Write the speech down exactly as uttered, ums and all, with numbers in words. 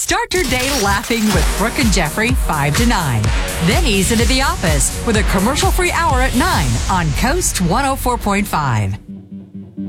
Start your day laughing with Brooke and Jeffrey, five to nine. Then ease into the office with a commercial-free hour at nine on Coast one oh four point five.